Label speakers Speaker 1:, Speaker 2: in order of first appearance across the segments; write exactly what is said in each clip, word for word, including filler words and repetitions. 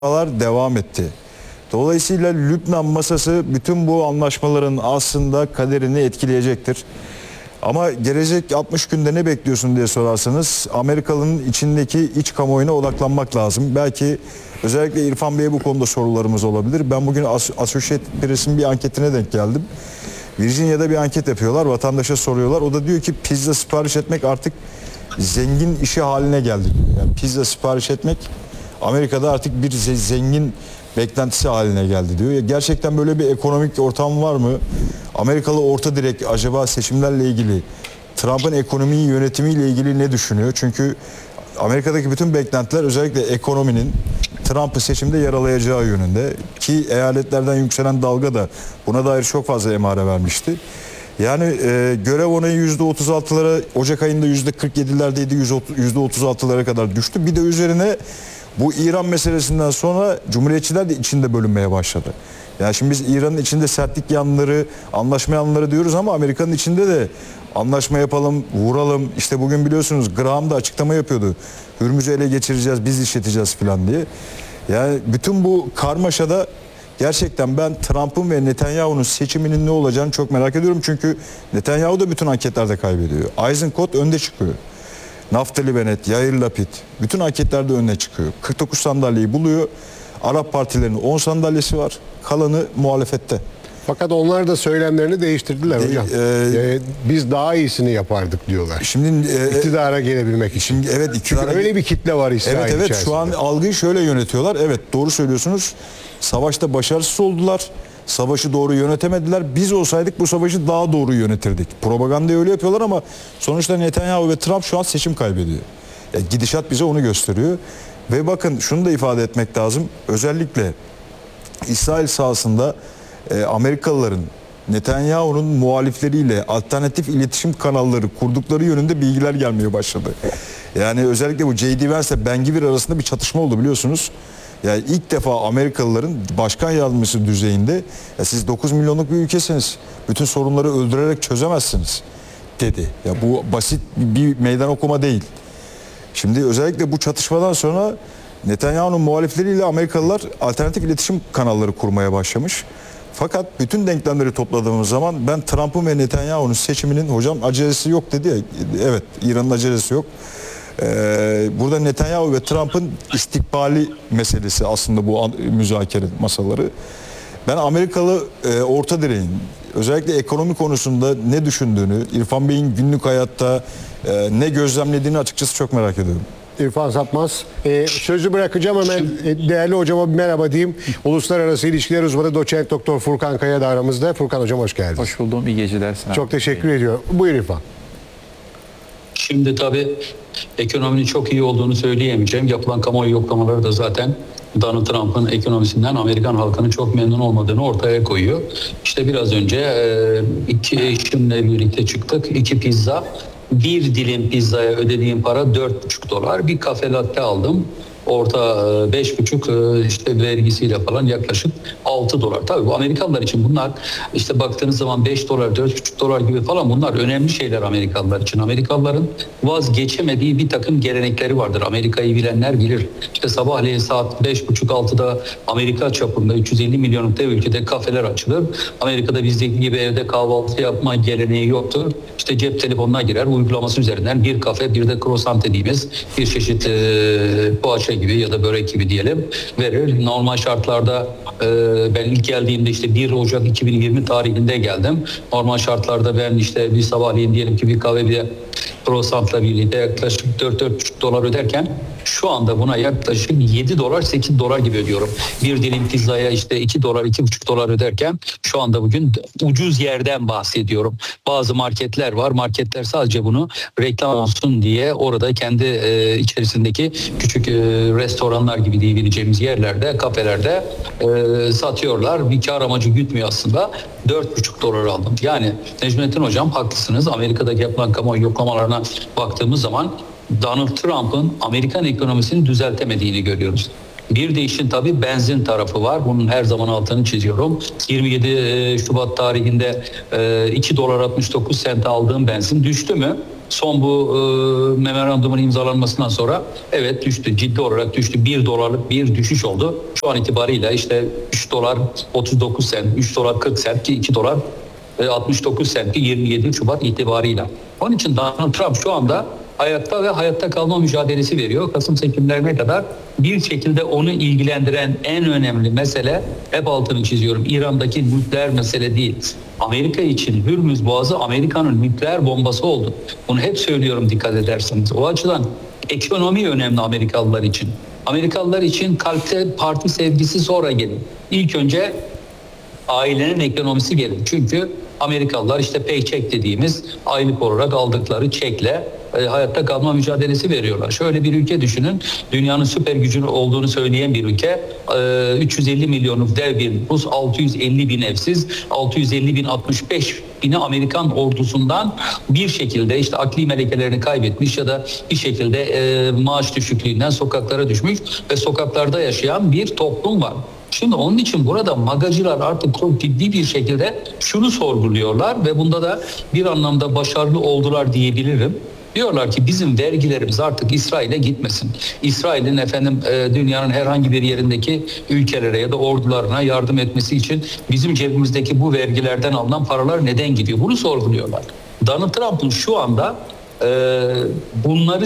Speaker 1: devam etti. Dolayısıyla Lübnan masası bütün bu anlaşmaların aslında kaderini etkileyecektir. Ama gelecek altmış günde ne bekliyorsun diye sorarsanız Amerikalı'nın içindeki iç kamuoyuna odaklanmak lazım. Belki özellikle İrfan Bey'e bu konuda sorularımız olabilir. Ben bugün Associated Press'in bir anketine denk geldim. Virginia'da bir anket yapıyorlar, vatandaşa soruyorlar. O da diyor ki pizza sipariş etmek artık zengin işi haline geldi diyor. Yani pizza sipariş etmek Amerika'da artık bir zengin beklentisi haline geldi diyor. Gerçekten böyle bir ekonomik ortam var mı? Amerikalı orta direk acaba seçimlerle ilgili Trump'ın ekonomiyi yönetimiyle ilgili ne düşünüyor? Çünkü Amerika'daki bütün beklentiler özellikle ekonominin Trump'ı seçimde yaralayacağı yönünde, ki eyaletlerden yükselen dalga da buna dair çok fazla emare vermişti. Yani e, görev onayı yüzde otuz altılara, Ocak ayında yüzde kırk yedilerdeydi, yüzde otuz altılara kadar düştü. Bir de üzerine bu İran meselesinden sonra Cumhuriyetçiler de içinde bölünmeye başladı. Yani şimdi biz İran'ın içinde sertlik yanları, anlaşma yanları diyoruz ama Amerika'nın içinde de anlaşma yapalım, vuralım. İşte bugün biliyorsunuz Graham da açıklama yapıyordu. Hürmüz'ü ele geçireceğiz, biz işleteceğiz falan diye. Yani bütün bu karmaşada gerçekten ben Trump'ın ve Netanyahu'nun seçiminin ne olacağını çok merak ediyorum. Çünkü Netanyahu da bütün anketlerde kaybediyor. Eisenkot önde çıkıyor. Naftali Bennett, Yair Lapid bütün anketlerde önüne çıkıyor. kırk dokuz sandalyeyi buluyor. Arap partilerinin on sandalyesi var. Kalanı muhalefette.
Speaker 2: Fakat onlar da söylemlerini değiştirdiler De, hocam. E, ee, biz daha iyisini yapardık diyorlar. Şimdi e, iktidara gelebilmek için. Şimdi evet, iktidara, çünkü öyle bir kitle var İsrail
Speaker 1: evet, evet,
Speaker 2: içerisinde.
Speaker 1: Şu an algıyı şöyle yönetiyorlar. Evet, doğru söylüyorsunuz. Savaşta başarısız oldular. Savaşı doğru yönetemediler. Biz olsaydık bu savaşı daha doğru yönetirdik. Propagandayı öyle yapıyorlar ama sonuçta Netanyahu ve Trump şu an seçim kaybediyor. Yani gidişat bize onu gösteriyor. Ve bakın şunu da ifade etmek lazım. Özellikle İsrail sahasında e, Amerikalıların Netanyahu'nun muhalifleriyle alternatif iletişim kanalları kurdukları yönünde bilgiler gelmeye başladı. Yani özellikle bu J D Vance Ben Gvir arasında bir çatışma oldu biliyorsunuz. Yani ilk defa Amerikalıların başkan yardımcısı düzeyinde ya siz dokuz milyonluk bir ülkesiniz, bütün sorunları öldürerek çözemezsiniz dedi. Ya bu basit bir meydan okuma değil. Şimdi özellikle bu çatışmadan sonra Netanyahu'nun muhalifleriyle Amerikalılar alternatif iletişim kanalları kurmaya başlamış. Fakat bütün denklemleri topladığımız zaman ben Trump'ın ve Netanyahu'nun seçiminin, hocam acelesi yok dedi ya, evet İran'ın acelesi yok. Ee, burada Netanyahu ve Trump'ın istikbali meselesi aslında bu müzakere masaları. Ben Amerikalı e, orta direğin özellikle ekonomi konusunda ne düşündüğünü, İrfan Bey'in günlük hayatta e, ne gözlemlediğini açıkçası çok merak ediyorum.
Speaker 2: İrfan Satmaz. Ee, sözü bırakacağım hemen e, değerli hocama bir merhaba diyeyim. Uluslararası İlişkiler Uzmanı Doçent Doktor Furkan Kaya da aramızda. Furkan hocam hoş geldiniz.
Speaker 3: Hoş buldum. İyi geceler.
Speaker 2: Çok teşekkür ediyorum. Buyur İrfan.
Speaker 4: Şimdi tabii ekonominin çok iyi olduğunu söyleyemeyeceğim. Yapılan kamuoyu yoklamaları da zaten Donald Trump'ın ekonomisinden Amerikan halkının çok memnun olmadığını ortaya koyuyor. İşte biraz önce iki eşimle birlikte çıktık. İki pizza, bir dilim pizzaya ödediğim para dört buçuk dolar. Bir kafe latte aldım. Orta beş buçuk işte vergisiyle falan yaklaşık altı dolar. Tabii bu Amerikalılar için bunlar işte baktığınız zaman beş dolar, dört buçuk dolar gibi falan bunlar önemli şeyler Amerikalılar için. Amerikalıların vazgeçemediği bir takım gelenekleri vardır. Amerika'yı bilenler bilir. İşte sabahleyin saat beş buçuk altıda Amerika çapında üç yüz elli milyonluk dev ülkede kafeler açılır. Amerika'da bizdeki gibi evde kahvaltı yapma geleneği yoktur. İşte cep telefonuna girer, uygulaması üzerinden bir kafe bir de croissant dediğimiz bir çeşit e, poğaça gibi ya da börek gibi diyelim verir. Normal şartlarda e, ben ilk geldiğimde işte bir Ocak iki bin yirmi tarihinde geldim. Normal şartlarda ben işte bir sabahleyin diyelim ki bir kahve bir croissantla birlikte yaklaşık dört dört buçuk dolar öderken şu anda buna yaklaşık yedi dolar sekiz dolar gibi ödüyorum. Bir dilim pizzaya işte iki dolar iki buçuk dolar öderken şu anda bugün ucuz yerden bahsediyorum. Bazı marketler var. Marketler sadece bunu reklam olsun diye orada kendi e, içerisindeki küçük e, restoranlar gibi diyebileceğimiz yerlerde, kafelerde e, satıyorlar. Bir kar amacı gütmüyor aslında. dört buçuk dolar aldım. Yani Necmettin Hocam haklısınız. Amerika'daki yapılan kamuoyu yoklamalarına baktığımız zaman Donald Trump'ın Amerikan ekonomisini düzeltemediğini görüyoruz. Bir de işin tabii benzin tarafı var. Bunun her zaman altını çiziyorum. yirmi yedi Şubat tarihinde iki dolar altmış dokuz sente aldığım benzin düştü mü? son bu e, memorandumun imzalanmasından sonra evet düştü. Ciddi olarak düştü. bir dolarlık bir düşüş oldu. Şu an itibariyle işte üç dolar otuz dokuz sent, üç dolar kırk sent ki iki dolar altmış dokuz sent yirmi yedi Şubat itibarıyla. Onun için Donald Trump şu anda hayatta ve hayatta kalma mücadelesi veriyor. Kasım seçimlerine kadar bir şekilde onu ilgilendiren en önemli mesele, hep altını çiziyorum, İran'daki nükleer mesele değil. Amerika için Hürmüz Boğazı Amerika'nın nükleer bombası oldu. Bunu hep söylüyorum dikkat ederseniz. O açıdan ekonomi önemli Amerikalılar için. Amerikalılar için kalpte parti sevgisi sonra gelir. İlk önce ailenin ekonomisi gelir. Çünkü Amerikalılar işte paycheck dediğimiz aylık olarak aldıkları çekle e, hayatta kalma mücadelesi veriyorlar. Şöyle bir ülke düşünün. Dünyanın süper gücünün olduğunu söyleyen bir ülke. E, üç yüz elli milyonluk dev bir nüfus, altı yüz elli bin evsiz, altı yüz elli bin altmış beş bini Amerikan ordusundan bir şekilde işte akli melekelerini kaybetmiş ya da bir şekilde e, maaş düşüklüğünden sokaklara düşmüş ve sokaklarda yaşayan bir toplum var. Şimdi onun için burada magacılar artık çok ciddi bir şekilde şunu sorguluyorlar ve bunda da bir anlamda başarılı oldular diyebilirim. Diyorlar ki bizim vergilerimiz artık İsrail'e gitmesin. İsrail'in efendim e, dünyanın herhangi bir yerindeki ülkelere ya da ordularına yardım etmesi için bizim cebimizdeki bu vergilerden alınan paralar neden gidiyor? Bunu sorguluyorlar. Donald Trump'ın şu anda e, bunları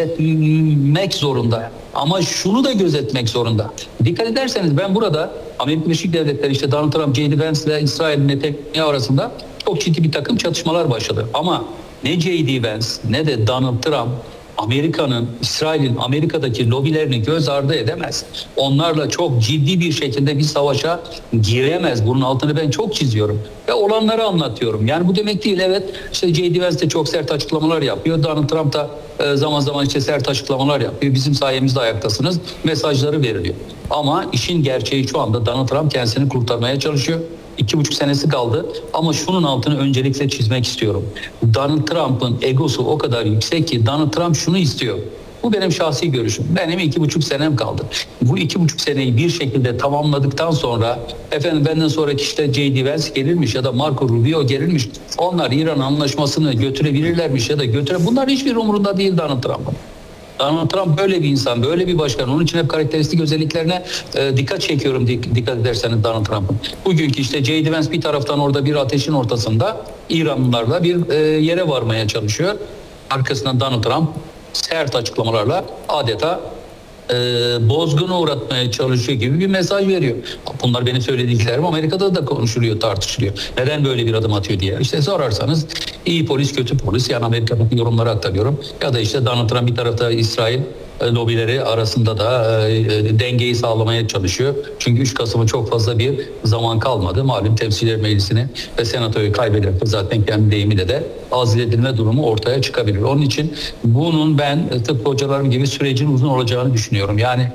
Speaker 4: gözetmek zorunda. Ama şunu da gözetmek zorunda. Dikkat ederseniz ben burada Amerika Birleşik Devletleri işte Donald Trump, J D Vance ile İsrail Netanyahu arasında çok ciddi bir takım çatışmalar başladı. Ama ne J D Vance ne de Donald Trump Amerika'nın, İsrail'in Amerika'daki lobilerini göz ardı edemez. Onlarla çok ciddi bir şekilde bir savaşa giremez. Bunun altını ben çok çiziyorum. Ve olanları anlatıyorum. Yani bu demek değil, evet işte J D Vance de çok sert açıklamalar yapıyor. Donald Trump da zaman zaman işte sert açıklamalar yapıyor. Bizim sayemizde ayaktasınız mesajları veriliyor. Ama işin gerçeği şu anda Donald Trump kendisini kurtarmaya çalışıyor. İki buçuk senesi kaldı ama şunun altını öncelikle çizmek istiyorum. Donald Trump'ın egosu o kadar yüksek ki Donald Trump şunu istiyor. Bu benim şahsi görüşüm. Benim iki buçuk senem kaldı. Bu iki buçuk seneyi bir şekilde tamamladıktan sonra efendim benden sonraki işte J D Vance gelirmiş ya da Marco Rubio gelirmiş. Onlar İran anlaşmasını götürebilirlermiş ya da götüre. Bunlar hiçbir umurunda değil Donald Trump'ın. Donald Trump böyle bir insan, böyle bir başkan. Onun için hep karakteristik özelliklerine e, dikkat çekiyorum dik, dikkat ederseniz Donald Trump'ın. Bugünkü işte J D Vance bir taraftan orada bir ateşin ortasında İranlılarla bir e, yere varmaya çalışıyor. Arkasından Donald Trump sert açıklamalarla adeta e, bozguna uğratmaya çalışıyor gibi bir mesaj veriyor. Bunlar benim söylediklerim Amerika'da da konuşuluyor, tartışılıyor. Neden böyle bir adım atıyor diye. İşte sorarsanız iyi polis, kötü polis, yani Amerika'daki yorumları aktarıyorum. Ya da işte Donald Trump bir tarafta İsrail lobileri arasında da e, dengeyi sağlamaya çalışıyor. Çünkü üç Kasım'a çok fazla bir zaman kalmadı. Malum Temsiller Meclisi'ni ve Senato'yu kaybederse zaten kendi deyimiyle de azil edilme durumu ortaya çıkabilir. Onun için bunun ben tıpkı hocalarım gibi sürecin uzun olacağını düşünüyorum. Yani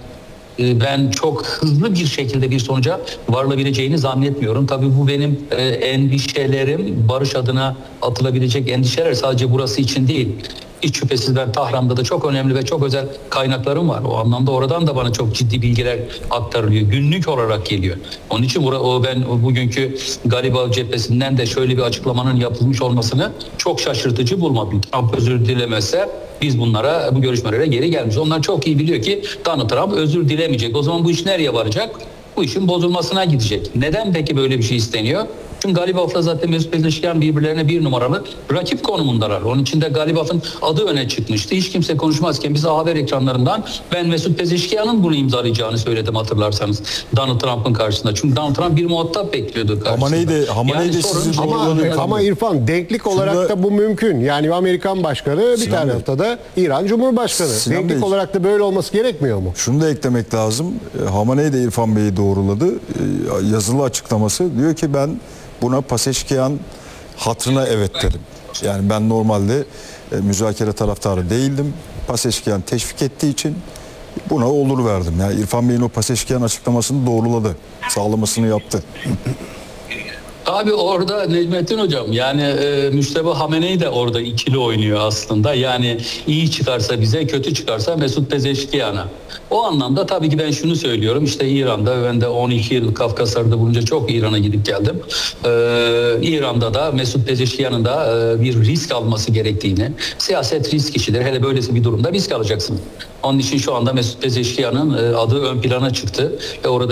Speaker 4: ben çok hızlı bir şekilde bir sonuca varılabileceğini zannetmiyorum. Tabii bu benim e, endişelerim, barış adına atılabilecek endişeler sadece burası için değil. Hiç şüphesiz ben Tahran'da da çok önemli ve çok özel kaynaklarım var. O anlamda oradan da bana çok ciddi bilgiler aktarılıyor. Günlük olarak geliyor. Onun için o ben bugünkü Galiba cephesinden de şöyle bir açıklamanın yapılmış olmasını çok şaşırtıcı bulmadım. Trump özür dilemezse biz bunlara, bu görüşmelere geri gelmiş. Onlar çok iyi biliyor ki Donald Trump özür dilemeyecek. O zaman bu iş nereye varacak? Bu işin bozulmasına gidecek. Neden peki böyle bir şey isteniyor? Çünkü Galibaf'la zaten Mesut Pezeshkian birbirlerine bir numaralı rakip konumundalar. Onun için de Galibaf'ın adı öne çıkmıştı. Hiç kimse konuşmazken bize haber ekranlarından ben Mesut Pezeshkian'ın bunu imzalayacağını söyledim hatırlarsanız Donald Trump'ın karşısında. Çünkü Donald Trump bir muhatap bekliyordu karşısında.
Speaker 1: Ama neydi? Ama
Speaker 4: yani
Speaker 1: neydi
Speaker 4: sorun,
Speaker 1: sizin
Speaker 2: ama, ama İrfan denklik olarak
Speaker 1: Şurada,
Speaker 2: da bu mümkün. Yani Amerikan başkanı bir
Speaker 1: Sinan
Speaker 2: tarafta da İran Cumhurbaşkanı.
Speaker 1: Sinan
Speaker 2: denklik
Speaker 1: Bey,
Speaker 2: olarak da böyle olması gerekmiyor mu?
Speaker 1: Şunu da eklemek lazım. Hamaney de İrfan Bey'i doğruladı. Yazılı açıklaması diyor ki ben buna Pezeshkian hatırına evet dedim. Yani ben normalde e, müzakere taraftarı değildim. Pezeshkian teşvik ettiği için buna olur verdim. Yani İrfan Bey'in o Pezeshkian açıklamasını doğruladı. Sağlamasını yaptı.
Speaker 4: Abi orada Necmettin Hocam yani e, Müşteba Hamenei de orada ikili oynuyor aslında. Yani iyi çıkarsa bize, kötü çıkarsa Mesut Pezeşkiyan'a. O anlamda tabii ki ben şunu söylüyorum. İşte İran'da ben de on iki yıl Kafkaslar'da bulunca çok İran'a gidip geldim. Ee, İran'da da Mesut Pezeşkiyan'ın da e, bir risk alması gerektiğini, siyaset risk işidir. Hele böylesi bir durumda risk alacaksın. Onun için şu anda Mesut Pezeşkiyan'ın e, adı ön plana çıktı ve orada